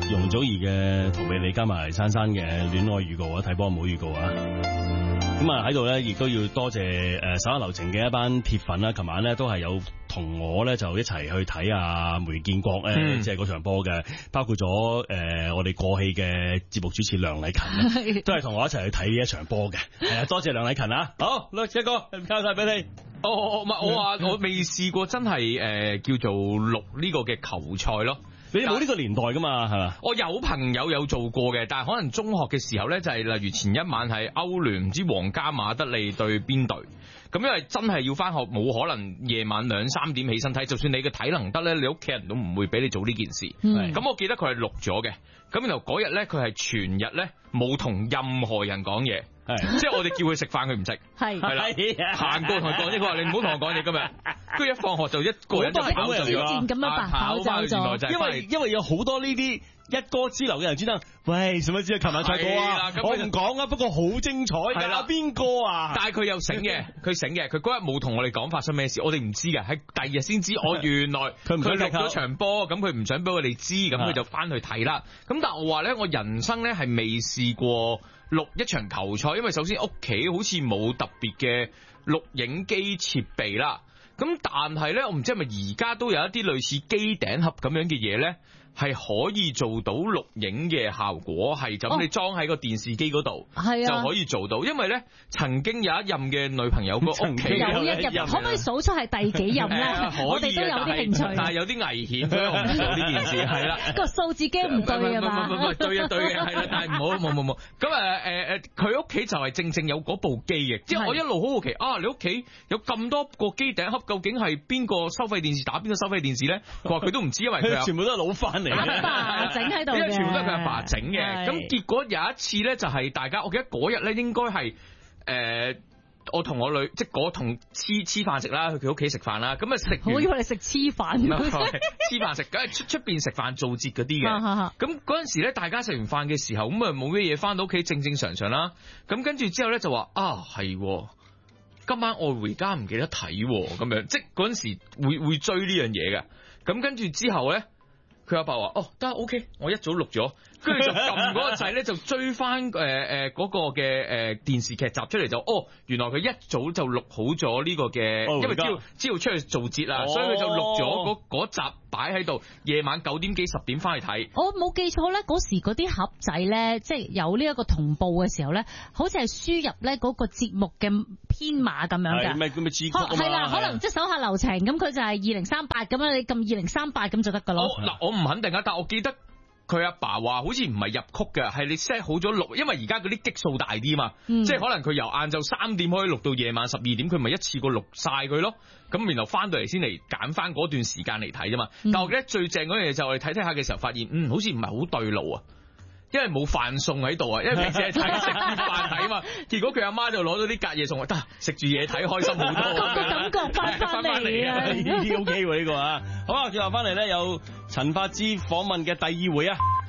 容祖兒嘅逃避你加埋珊珊嘅戀愛預告啊，睇波唔好預告啊！咁啊喺度咧，亦都要多謝手下留情嘅一班鐵粉啦。琴晚咧都係有同我咧就一齊去睇啊梅建國咧，即係嗰場波嘅，包括咗我哋過氣嘅節目主持梁禮勤都係同我一齊去睇呢一場波嘅。係啊，多謝梁禮勤啊！好，一哥交晒俾你。 唔係我話我未試過真係叫做錄呢個嘅球賽咯。 你冇呢個年代噶嘛，係嘛？ 我有朋友有做過嘅，但係可能中學嘅時候咧，就係例如前一晚係歐聯唔知皇家馬德里對邊隊，咁因為真係要翻學，冇可能夜晚2、3點起身睇，就算你嘅體能得咧，你屋企人都唔會俾你做呢件事。咁我記得佢係錄咗嘅，咁然後嗰日咧佢係全日咧冇同任何人講嘢。即係我哋叫佢食飯，佢唔食，係啦，行過同佢講嘢，佢話你唔好同我講嘢今日。跟住一放學就一個人就跑咗咁樣跑走咗。 因為有好多呢啲一哥之流嘅人專登，喂，使乜知啊？琴晚賽過啊，我唔講啊，不過好精彩㗎。係啦，邊個啊？ 但係佢又醒嘅，佢嗰日冇同我哋講發生咩事，我哋唔知嘅，喺第二日先知。原來佢錄咗場波，咁佢唔想俾我哋知，咁佢就翻去睇啦。咁但係我話咧，我人生咧係未試過錄一場球賽，因為首先屋企好似冇特別嘅錄影機設備啦。咁但係咧，我唔知係咪而家都有一啲類似機頂盒咁樣嘅嘢咧，係可以做到錄影嘅效果，係咁你裝喺個電視機嗰度，就可以做到。因為咧，曾經有一任嘅女朋友個屋企有一任，可唔可以數出係第幾任咧？我哋都有啲興趣， 但係有啲危險，所以我唔做呢件事。係啦， 個數字機唔對啊嘛， 唔對嘅，係啦，但係冇。咁佢屋企就係正正有嗰部機嘅，即係我一路好好奇啊！你屋企有咁多個機頂盒，究竟係邊個收費電視打邊個收費電視咧？佢話佢都唔知，因為佢全部都係老翻嚟。 阿爸整喺度， 因為全部都係佢阿爸整嘅。咁結果有一次咧，就係大家，我記得嗰日咧應該係我同我女，即係同黐飯食啦，去佢屋企食飯啦。咁啊食完， 我以為你食黐飯， 黐飯食，梗係出邊食飯做節嗰啲嘅。咁嗰陣時咧，大家食完飯嘅時候，咁啊冇咩嘢，翻到屋企正常啦。咁跟住之後咧就話係。今晚愛回家唔記得睇咁樣，即係嗰陣時會追呢樣嘢嘅。咁跟住之後咧，佢阿爸話得 OK， 我一早錄咗，跟住就撳嗰個掣咧，就追翻嗰個嘅電視劇集出嚟，就原來佢一早就錄好咗呢個嘅，因為知道出去做節啦，所以佢就錄咗嗰集擺喺度，夜晚9點幾10點翻去睇。我冇記錯咧，嗰時嗰啲盒仔咧，即係有呢一個同步嘅時候咧，好似係輸入咧嗰個節目嘅編碼咁樣嘅， 咩咁嘅字曲係啦，可能即係手下留情，咁佢就係2038咁樣，你撳2038咁就得噶咯。 嗱，我唔肯定啊，但我記得佢阿爸話好似唔係入曲嘅，係你 set 好咗錄，因為而家嗰啲擊數大啲嘛，即係可能佢由晏晝3點可以錄到夜晚12點，佢咪一次過錄晒佢咯。咁然後翻到嚟先嚟揀翻嗰段時間嚟睇啫嘛。但我記得最正嗰樣嘢就係我哋睇下嘅時候發現，好似唔係好對路啊。因為冇飯餸喺度啊，因為平時係睇食飯睇嘛，結果佢阿媽就攞咗啲隔夜餸，得食住嘢睇開心好多， 個感覺翻嚟啊， 呢啲 OK 喎呢個啊，好啊，最後翻嚟咧有陳法之訪問嘅第2回啊。